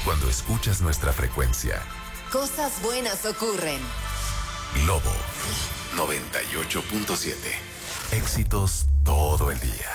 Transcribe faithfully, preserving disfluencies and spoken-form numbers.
cuando escuchas nuestra frecuencia. Cosas buenas ocurren. Globo noventa y ocho punto siete. Éxitos todo el día.